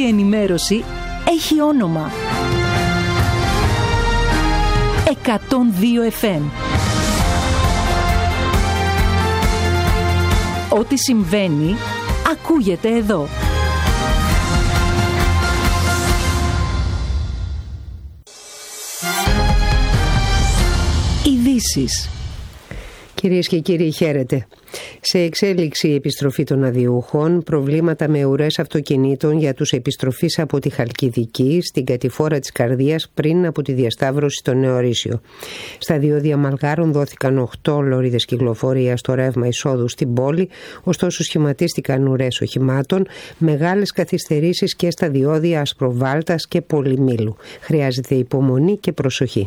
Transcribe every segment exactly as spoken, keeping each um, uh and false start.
η ενημέρωση έχει όνομα. εκατόν δύο εφ εμ. Ό,τι συμβαίνει, ακούγεται εδώ. Ειδήσεις. Κυρίες και κύριοι, χαίρετε. Σε εξέλιξη η επιστροφή των αδειούχων, προβλήματα με ουρές αυτοκινήτων για τους επιστροφείς από τη Χαλκιδική στην κατηφόρα της Καρδίας πριν από τη διασταύρωση στο Νέο Ρήσιο. Στα διόδια Μαλγάρων δόθηκαν οκτώ λωρίδες κυκλοφορίας στο ρεύμα εισόδου στην πόλη, ωστόσο σχηματίστηκαν ουρές οχημάτων, μεγάλες καθυστερήσεις και στα διόδια Ασπροβάλτας και Πολυμήλου. Χρειάζεται υπομονή και προσοχή.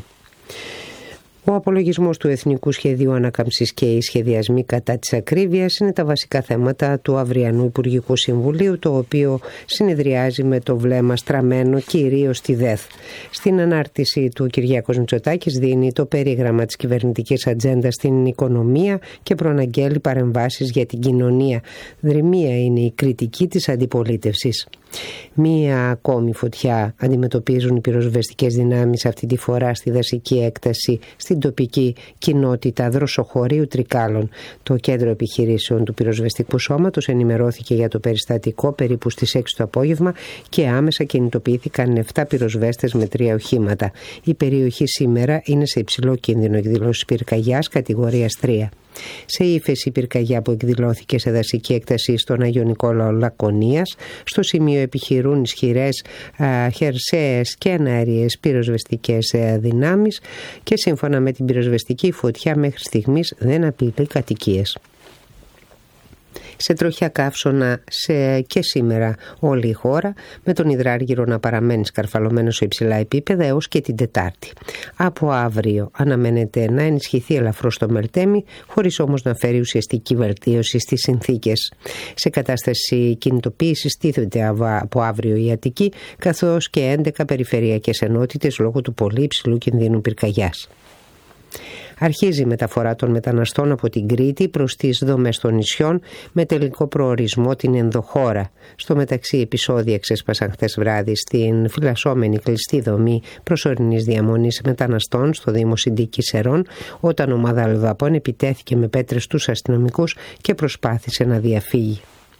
Ο απολογισμός του Εθνικού Σχεδίου Ανάκαμψης και οι σχεδιασμοί κατά της ακρίβειας είναι τα βασικά θέματα του αυριανού Υπουργικού Συμβουλίου, το οποίο συνεδριάζει με το βλέμμα στραμμένο κυρίως στη ΔΕΘ. Στην ανάρτηση του, Κυριάκος Μητσοτάκης δίνει το περίγραμμα της κυβερνητικής ατζέντας στην οικονομία και προαναγγέλει παρεμβάσεις για την κοινωνία. Δρυμία είναι η κριτική της αντιπολίτευσης. Μία ακόμη φωτιά αντιμετωπίζουν οι πυροσβεστικές δυνάμεις, αυτή τη φορά στη δασική έκταση στην τοπική κοινότητα Δροσοχωρίου Τρικάλων. Το κέντρο επιχειρήσεων του πυροσβεστικού σώματος ενημερώθηκε για το περιστατικό περίπου στις έξι το απόγευμα και άμεσα κινητοποιήθηκαν επτά πυροσβέστες με τρία οχήματα. Η περιοχή σήμερα είναι σε υψηλό κίνδυνο εκδηλώσεις πυρκαγιάς κατηγορίας τρία. Σε ύφεση πυρκαγιά που εκδηλώθηκε σε δασική έκταση στον Άγιο Νικόλαο Λακωνίας. Στο σημείο επιχειρούν ισχυρές α, χερσαίες και εναέριες πυροσβεστικές α, δυνάμεις και σύμφωνα με την πυροσβεστική, η φωτιά μέχρι στιγμής δεν απειλεί κατοικίες. Σε τροχιά καύσωνα σε και σήμερα όλη η χώρα, με τον υδράργυρο να παραμένει σκαρφαλωμένο σε υψηλά επίπεδα έως και την Τετάρτη. Από αύριο αναμένεται να ενισχυθεί ελαφρώς το Μελτέμι, χωρίς όμως να φέρει ουσιαστική βελτίωση στις συνθήκες. Σε κατάσταση κινητοποίησης τίθεται από αύριο η Αττική, καθώς και έντεκα περιφερειακές ενότητες λόγω του πολύ υψηλού κινδύνου πυρκαγιάς. Αρχίζει η μεταφορά των μεταναστών από την Κρήτη προς τις δομές των νησιών με τελικό προορισμό την ενδοχώρα. Στο μεταξύ, επεισόδια ξέσπασαν χθες βράδυ στην φυλασσόμενη κλειστή δομή προσωρινής διαμονής μεταναστών στο Δήμο Συντίκης Σερών, όταν ομάδα Αλβαπών επιτέθηκε με πέτρες στους αστυνομικούς και προσπάθησε να διαφύγει.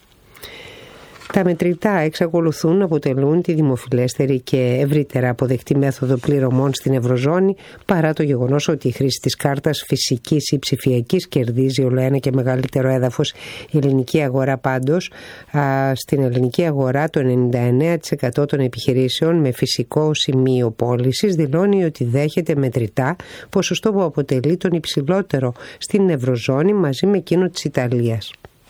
Τα μετρητά εξακολουθούν να αποτελούν τη δημοφιλέστερη και ευρύτερα αποδεκτή μέθοδο πληρωμών στην Ευρωζώνη, παρά το γεγονός ότι η χρήση της κάρτας φυσικής ή ψηφιακής κερδίζει όλο ένα και μεγαλύτερο έδαφος. Η ελληνική αγορά πάντως, α, στην ελληνική αγορά το ενενήντα εννέα τοις εκατό των επιχειρήσεων με φυσικό σημείο πώλησης δηλώνει ότι δέχεται μετρητά, ποσοστό που αποτελεί τον υψηλότερο στην Ευρωζώνη μαζί με εκείνο της Ιταλίας.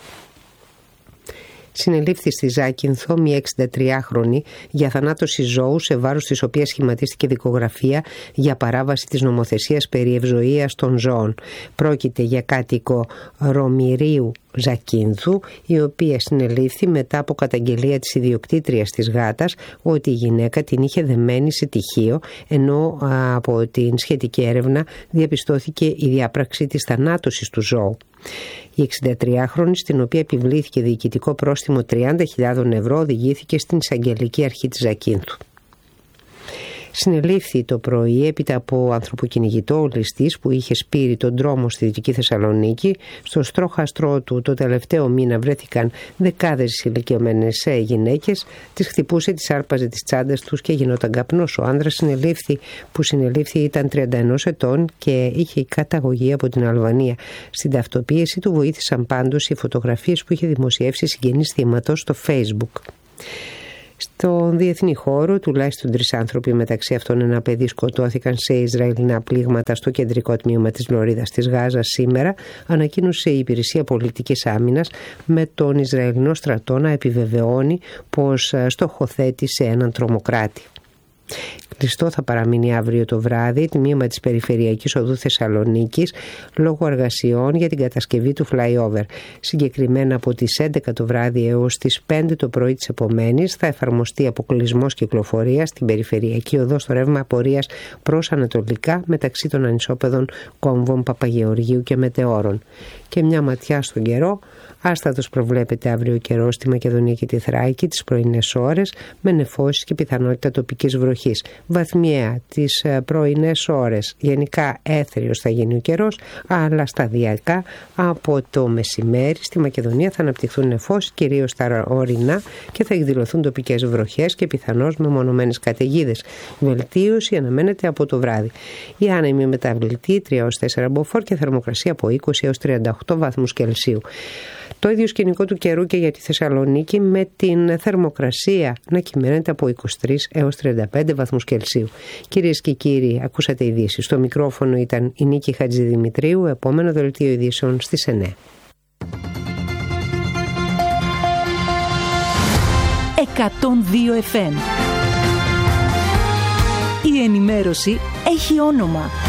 Συνελήφθη στη Ζάκυνθο μια εξηντατριάχρονη για θανάτωση ζώου, σε βάρος της οποίας σχηματίστηκε δικογραφία για παράβαση της νομοθεσίας περί ευζοίας των ζώων. Πρόκειται για κάτοικο Ρωμηρίου Ζακίνθου, η οποία συνελήφθη μετά από καταγγελία της ιδιοκτήτριας της γάτας ότι η γυναίκα την είχε δεμένη σε τυχείο, ενώ από την σχετική έρευνα διαπιστώθηκε η διάπραξη της θανάτωσης του ζώου. Η εξηντατριάχρονη, στην οποία επιβλήθηκε διοικητικό πρόστιμο τριάντα χιλιάδες ευρώ, οδηγήθηκε στην εισαγγελική αρχή της Ζακίνθου. Συνελήφθη το πρωί έπειτα από ανθρωποκυνηγητό ο ληστής που είχε σπείρει τον δρόμο στη Δυτική Θεσσαλονίκη. Στο στρόχαστρό του το τελευταίο μήνα βρέθηκαν δεκάδες ηλικιωμένες γυναίκες, τις χτυπούσε, τις άρπαζε τις τσάντες τους και γινόταν καπνός. Ο άνδρας συνελήφθη, που συνελήφθη ήταν τριάντα ένα ετών και είχε καταγωγή από την Αλβανία. Στην ταυτοποίηση του βοήθησαν πάντως οι φωτογραφίες που είχε δημοσιεύσει συγγενής θύματος στο Facebook. Στον διεθνή χώρο, τουλάχιστον τρεις άνθρωποι, μεταξύ αυτών ένα παιδί, σκοτώθηκαν σε Ισραηλινά πλήγματα στο κεντρικό τμήμα της Λωρίδας της Γάζας σήμερα, ανακοίνωσε η Υπηρεσία Πολιτικής Άμυνας, με τον Ισραηλινό στρατό να επιβεβαιώνει πως στοχοθέτησε έναν τρομοκράτη. Κλειστό θα παραμείνει αύριο το βράδυ τμήμα της Περιφερειακής Οδού Θεσσαλονίκης λόγω εργασιών για την κατασκευή του flyover. Συγκεκριμένα από τις έντεκα το βράδυ έως τις πέντε το πρωί της επομένης θα εφαρμοστεί αποκλεισμός κυκλοφορίας στην Περιφερειακή Οδό στο ρεύμα απορίας προς ανατολικά μεταξύ των ανισόπεδων Κόμβων, Παπαγεωργίου και Μετεώρων. Και μια ματιά στον καιρό. Άστατος προβλέπεται αύριο καιρό στη Μακεδονία και τη Θράκη τις πρωινές ώρες με νεφώσεις και πιθανότητα τοπικής βροχής. Βαθμιαία τις πρωινές ώρες γενικά έθριος θα γίνει ο καιρός, αλλά σταδιακά από το μεσημέρι στη Μακεδονία θα αναπτυχθούν νεφώσεις κυρίως στα ορεινά και θα εκδηλωθούν τοπικές βροχές και πιθανώς μεμονωμένες καταιγίδες. Βελτίωση αναμένεται από το βράδυ. Η άνεμη μεταβλητή τρία έως τέσσερα μποφόρ και θερμοκρασία από είκοσι έως τριάντα οκτώ βαθμούς Κελσίου. Το ίδιο σκηνικό του καιρού και για τη Θεσσαλονίκη με την θερμοκρασία να κυμαίνεται από είκοσι τρεις έως τριάντα πέντε βαθμούς Κελσίου. Κυρίες και κύριοι, ακούσατε ειδήσεις. Στο μικρόφωνο ήταν η Νίκη Χατζηδημητρίου, επόμενο δελτίο ειδήσεων στις εννιά. εκατόν δύο εφ εμ. Η ενημέρωση έχει όνομα.